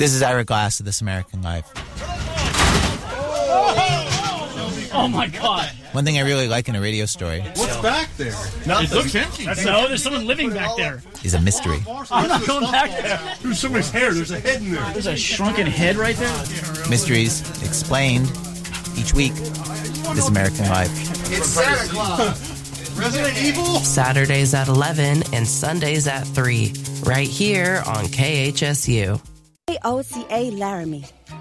This is Ira Glass of This American Life. Oh my God! One thing I really like in a radio story What's back there? It looks empty. No, there's someone living back there. is a mystery. I'm not going back there. There's somebody's hair. There's a head in there. There's a shrunken head right there. Mysteries explained each week. This American Life. It's Santa Claus. Resident Evil. Saturdays at 11 and Sundays at 3, right here on KHSU. OCA Laramie,